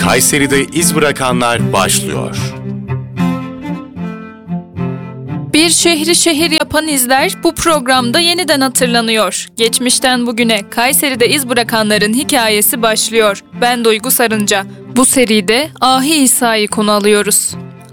Kayseri'de iz bırakanlar başlıyor. Bir şehri şehir yapan izler bu programda yeniden hatırlanıyor. Geçmişten bugüne Kayseri'de iz bırakanların hikayesi başlıyor. Ben Duygu Sarınca. Bu seride Ahi İsa'yı konu alıyoruz.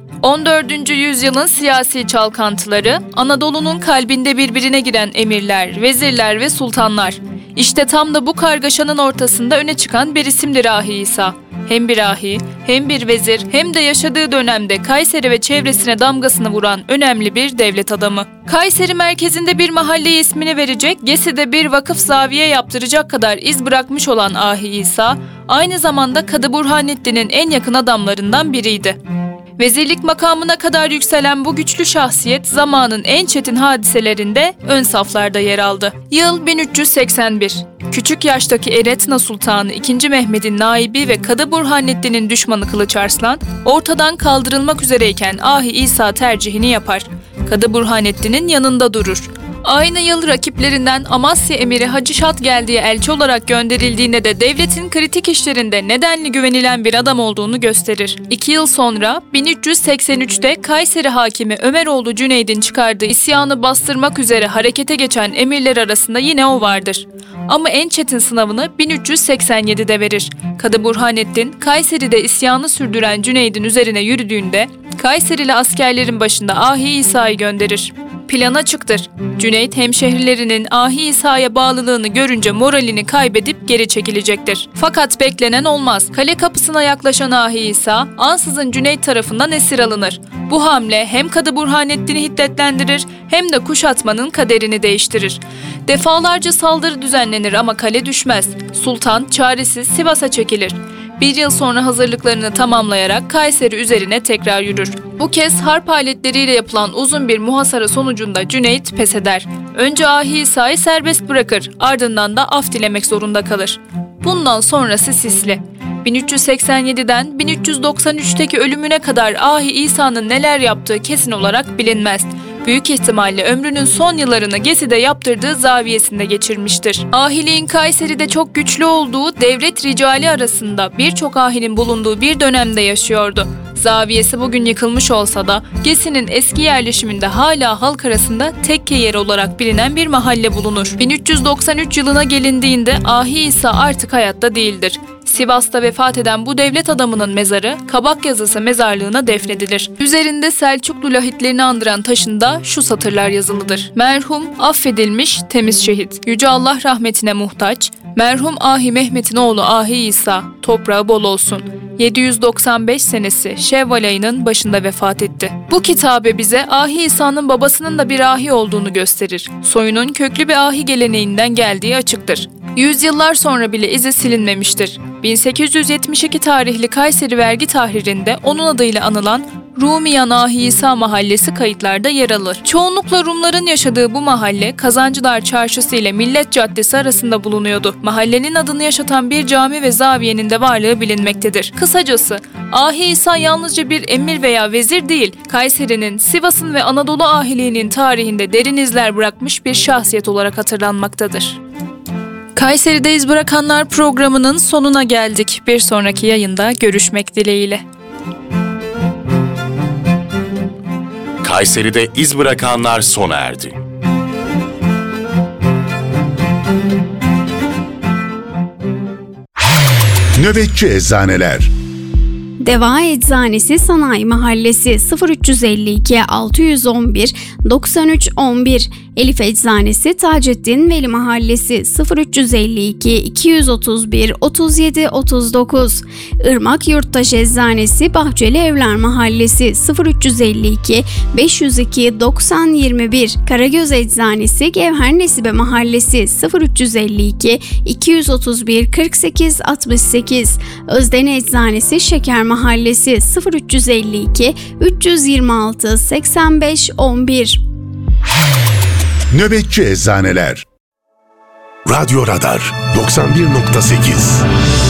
14. yüzyılın siyasi çalkantıları, Anadolu'nun kalbinde birbirine giren emirler, vezirler ve sultanlar. İşte tam da bu kargaşanın ortasında öne çıkan bir isimdir Ahi İsa. Hem bir ahi, hem bir vezir, hem de yaşadığı dönemde Kayseri ve çevresine damgasını vuran önemli bir devlet adamı. Kayseri merkezinde bir mahalleye ismini verecek, Gesi'de bir vakıf zaviye yaptıracak kadar iz bırakmış olan Ahi İsa, aynı zamanda Kadı Burhanettin'in en yakın adamlarından biriydi. Vezirlik makamına kadar yükselen bu güçlü şahsiyet zamanın en çetin hadiselerinde ön saflarda yer aldı. Yıl 1381. Küçük yaştaki Eretna Sultanı II. Mehmet'in naibi ve Kadı Burhanettin'in düşmanı Kılıç Arslan, ortadan kaldırılmak üzereyken Ahi İsa tercihini yapar. Kadı Burhanettin'in yanında durur. Aynı yıl rakiplerinden Amasya Emiri Hacı Şadgeldi'ye elçi olarak gönderildiğinde de devletin kritik işlerinde nedenli güvenilen bir adam olduğunu gösterir. 2 yıl sonra 1383'te Kayseri hakimi Ömeroğlu Cüneyd'in çıkardığı isyanı bastırmak üzere harekete geçen emirler arasında yine o vardır. Ama en çetin sınavını 1387'de verir. Kadı Burhanettin, Kayseri'de isyanı sürdüren Cüneyd'in üzerine yürüdüğünde Kayserili askerlerin başında Ahi İsa'yı gönderir. Plan açıktır. Cüneyd hemşehrilerinin Ahi İsa'ya bağlılığını görünce moralini kaybedip geri çekilecektir. Fakat beklenen olmaz. Kale kapısına yaklaşan Ahi İsa, ansızın Cüneyd tarafından esir alınır. Bu hamle hem Kadı Burhanettin'i hiddetlendirir hem de kuşatmanın kaderini değiştirir. Defalarca saldırı düzenlenir ama kale düşmez. Sultan çaresiz Sivas'a çekilir. 1 yıl sonra hazırlıklarını tamamlayarak Kayseri üzerine tekrar yürür. Bu kez harp aletleriyle yapılan uzun bir muhasara sonucunda Cüneyd pes eder. Önce Ahi İsa'yı serbest bırakır, ardından da af dilemek zorunda kalır. Bundan sonrası sisli. 1387'den 1393'teki ölümüne kadar Ahi İsa'nın neler yaptığı kesin olarak bilinmez. Büyük ihtimalle ömrünün son yıllarını Gesi'de yaptırdığı zaviyesinde geçirmiştir. Ahiliğin Kayseri'de çok güçlü olduğu devlet ricali arasında birçok ahinin bulunduğu bir dönemde yaşıyordu. Zaviyesi bugün yıkılmış olsa da Gesi'nin eski yerleşiminde hala halk arasında tekke yeri olarak bilinen bir mahalle bulunur. 1393 yılına gelindiğinde Ahi İsa artık hayatta değildir. Sivas'ta vefat eden bu devlet adamının mezarı Kabakyazısı mezarlığına defnedilir. Üzerinde Selçuklu lahitlerini andıran taşında şu satırlar yazılıdır. Merhum affedilmiş temiz şehit. Yüce Allah rahmetine muhtaç. Merhum Ahi Mehmet'in oğlu Ahi İsa. Toprağı bol olsun. 795 senesi Şevval ayının başında vefat etti. Bu kitabe bize Ahi İsa'nın babasının da bir ahi olduğunu gösterir. Soyunun köklü bir ahi geleneğinden geldiği açıktır. Yüzyıllar sonra bile izi silinmemiştir. 1872 tarihli Kayseri vergi tahririnde onun adıyla anılan Rumiyan Ahi İsa mahallesi kayıtlarda yer alır. Çoğunlukla Rumların yaşadığı bu mahalle Kazancılar Çarşısı ile Millet Caddesi arasında bulunuyordu. Mahallenin adını yaşatan bir cami ve zaviyenin de varlığı bilinmektedir. Kısacası Ahi İsa yalnızca bir emir veya vezir değil, Kayseri'nin, Sivas'ın ve Anadolu ahiliğinin tarihinde derin izler bırakmış bir şahsiyet olarak hatırlanmaktadır. Kayseri'de iz bırakanlar programının sonuna geldik. Bir sonraki yayında görüşmek dileğiyle. Kayseri'de iz bırakanlar sona erdi. Nöbetçi Eczaneler. Deva Eczanesi Sanayi Mahallesi 0352 611 93 11. Elif Eczanesi Taceddin Veli Mahallesi 0352 231 37 39. Irmak Yurttaş Eczanesi Bahçeli Evler Mahallesi 0352 502 90 21. Karagöz Eczanesi Gevher Nesibe Mahallesi 0352 231 48 68. Özdene Eczanesi Şeker Mahallesi 0352 326 85 11. Nöbetçi Eczaneler. Radyo Radar 91.8